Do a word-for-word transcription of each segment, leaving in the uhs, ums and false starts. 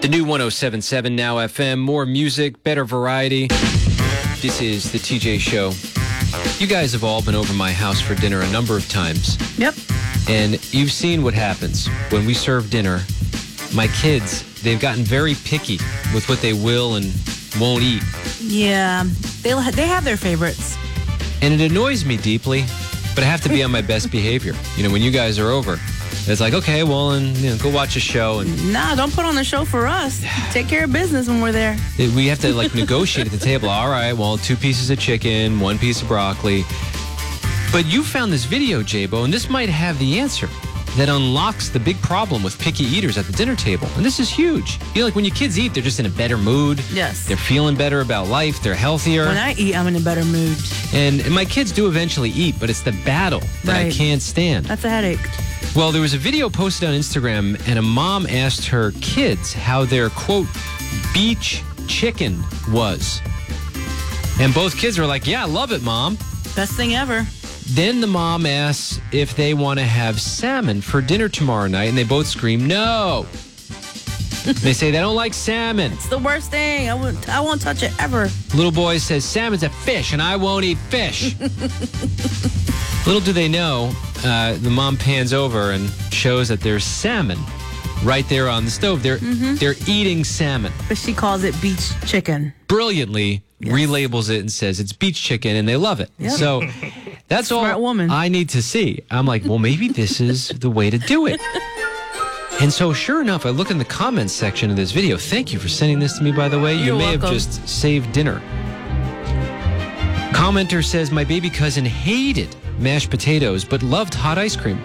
The new one oh seven point seven Now F M. More music, better variety. This is the T J Show. You guys have all been over my house for dinner a number of times. Yep. And you've seen what happens when we serve dinner. My kids, they've gotten very picky with what they will and won't eat. Yeah, they they have their favorites. And it annoys me deeply, but I have to be on my best behavior. You know, when you guys are over, it's like, okay, well, and you know, go watch a show. And nah, don't put on the show for us. Take care of business when we're there. It, we have to, like, negotiate at the table. All right, well, two pieces of chicken, one piece of broccoli. But you found this video, J-Bo, and this might have the answer that unlocks the big problem with picky eaters at the dinner table. And this is huge. You know, like when your kids eat, they're just in a better mood. Yes. They're feeling better about life. They're healthier. When I eat, I'm in a better mood. And, and my kids do eventually eat, but it's the battle that Right. I can't stand. That's a headache. Well, there was a video posted on Instagram, and a mom asked her kids how their, quote, beach chicken was. And both kids were like, yeah, I love it, Mom. Best thing ever. Then the mom asks if they want to have salmon for dinner tomorrow night, and they both scream, no. They say they don't like salmon. It's the worst thing. I won't, I won't touch it ever. Little boy says, salmon's a fish, and I won't eat fish. Little do they know, uh, the mom pans over and shows that there's salmon right there on the stove. They're, mm-hmm. they're eating salmon. But she calls it beach chicken. Brilliantly Yes. relabels it and says it's beach chicken, and they love it. Yep. So that's Smart all woman. I need to see. I'm like, well, maybe this is the way to do it. And so sure enough, I look in the comments section of this video. Thank you for sending this to me, by the way. You You're may welcome. have just saved dinner. Commenter says, my baby cousin hated mashed potatoes, but loved hot ice cream.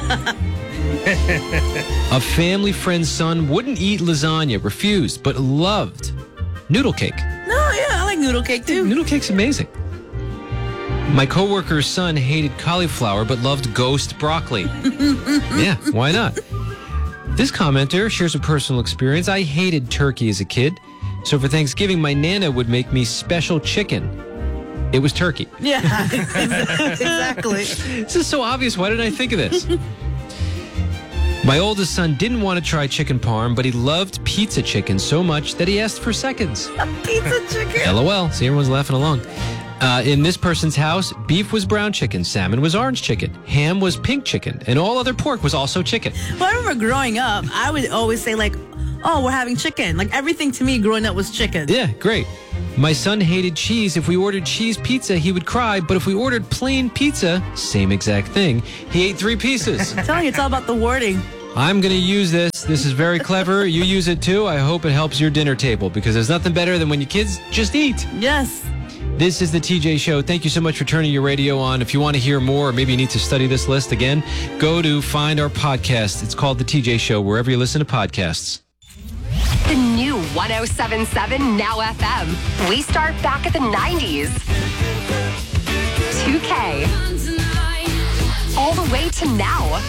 A family friend's son wouldn't eat lasagna, refused, but loved noodle cake. No, yeah, I like noodle cake too. Noodle cake's amazing. My coworker's son hated cauliflower, but loved ghost broccoli. Yeah, why not? This commenter shares a personal experience. I hated turkey as a kid, so for Thanksgiving, my Nana would make me special chicken. It was turkey. Yeah, exactly. This is so obvious. Why didn't I think of this? My oldest son didn't want to try chicken parm, but he loved pizza chicken so much that he asked for seconds. Pizza chicken. LOL. See, everyone's laughing along. Uh, in this person's house, beef was brown chicken, salmon was orange chicken, ham was pink chicken, and all other pork was also chicken. Well, I remember growing up, I would always say like, oh, we're having chicken. Like everything to me growing up was chicken. Yeah, great. My son hated cheese. If we ordered cheese pizza, he would cry. But if we ordered plain pizza, same exact thing, he ate three pieces. I'm telling you, it's all about the wording. I'm going to use this. This is very clever. You use it too. I hope it helps your dinner table because there's nothing better than when your kids just eat. Yes. This is the T J Show. Thank you so much for turning your radio on. If you want to hear more, or maybe you need to study this list again, go to find our podcast. It's called the T J Show, wherever you listen to podcasts. The new one oh seven point seven Now F M. We start back at the nineties. two K. All the way to now.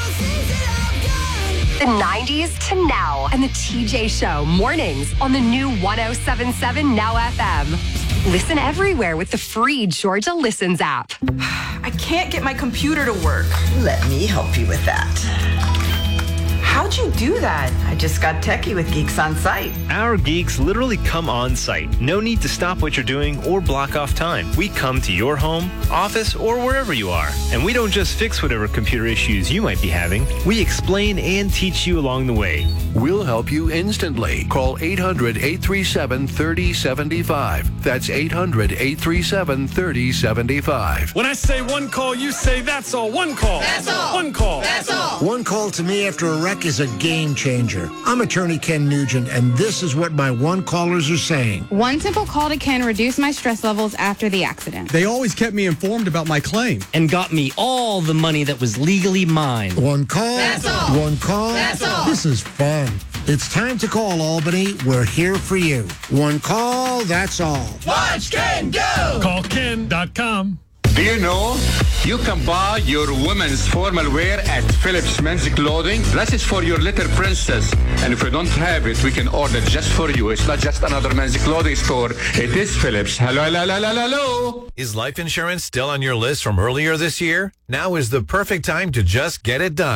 The nineties to now. And the T J Show mornings on the new one oh seven point seven Now F M. Listen everywhere with the free Georgia Listens app. I can't get my computer to work. Let me help you with that. How'd you do that? I just got techie with Geeks on Site. Our geeks literally come on site. No need to stop what you're doing or block off time. We come to your home, office, or wherever you are. And we don't just fix whatever computer issues you might be having. We explain and teach you along the way. We'll help you instantly. Call eight hundred, eight three seven, three oh seven five. That's eight hundred, eight three seven, three oh seven five. When I say one call, you say that's all. One call. That's all. One call. That's all. One call to me after a wreck is a game changer. I'm attorney Ken Nugent, and this is what my one callers are saying. One simple call to Ken reduced my stress levels after the accident. They always kept me informed about my claim. And got me all the money that was legally mine. One call. That's all. One call. That's all. This is fun. It's time to call Albany. We're here for you. One call, that's all. Watch Ken go! Call ken dot com. Do you know you can buy your women's formal wear at Phillips Men's Clothing? This is for your little princess. And if you don't have it, we can order just for you. It's not just another men's clothing store. It is Phillips. Hello, hello, hello, hello. Is life insurance still on your list from earlier this year? Now is the perfect time to just get it done.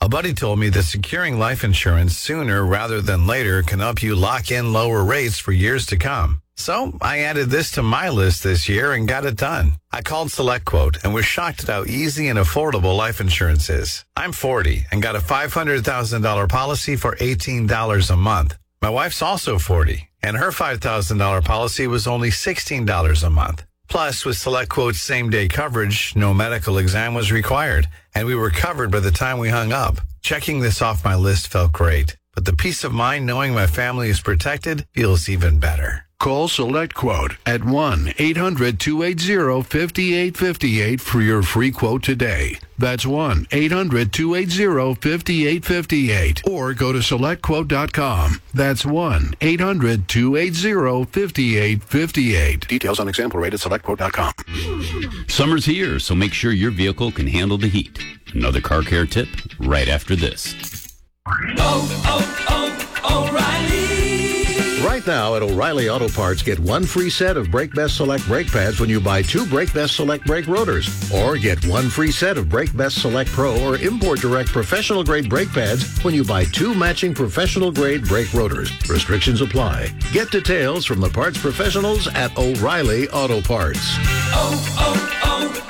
A buddy told me that securing life insurance sooner rather than later can help you lock in lower rates for years to come. So I added this to my list this year and got it done. I called SelectQuote and was shocked at how easy and affordable life insurance is. I'm forty and got a five hundred thousand dollars policy for eighteen dollars a month. My wife's also forty, and her five thousand dollars policy was only sixteen dollars a month. Plus, with SelectQuote's same-day coverage, no medical exam was required, and we were covered by the time we hung up. Checking this off my list felt great, but the peace of mind knowing my family is protected feels even better. Call SelectQuote at one eight hundred two eight zero five eight five eight for your free quote today. That's one eight hundred two eight zero five eight five eight. Or go to select quote dot com. That's one eight hundred two eight zero five eight five eight. Details on example rate at select quote dot com. Summer's here, so make sure your vehicle can handle the heat. Another car care tip right after this. Oh, oh, oh, O'Reilly. Right now at O'Reilly Auto Parts, get one free set of Brake Best Select brake pads when you buy two Brake Best Select brake rotors. Or get one free set of Brake Best Select Pro or Import Direct professional grade brake pads when you buy two matching professional grade brake rotors. Restrictions apply. Get details from the parts professionals at O'Reilly Auto Parts. Oh,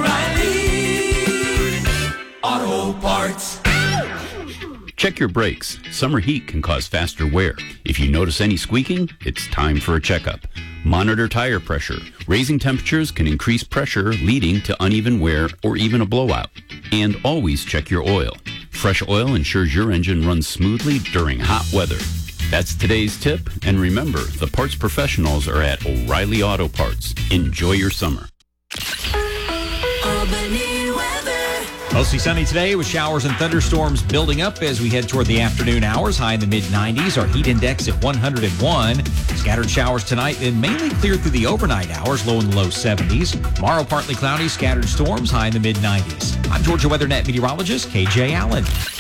oh, oh, O'Reilly Auto Parts. Check your brakes. Summer heat can cause faster wear. If you notice any squeaking, it's time for a checkup. Monitor tire pressure. Raising temperatures can increase pressure, leading to uneven wear or even a blowout. And always check your oil. Fresh oil ensures your engine runs smoothly during hot weather. That's today's tip. And remember, the parts professionals are at O'Reilly Auto Parts. Enjoy your summer. Mostly sunny today with showers and thunderstorms building up as we head toward the afternoon hours. High in the mid nineties. Our heat index at one hundred one. Scattered showers tonight and mainly clear through the overnight hours. Low in the low seventies. Tomorrow partly cloudy, scattered storms. High in the mid nineties. I'm Georgia Weather Net meteorologist K J Allen.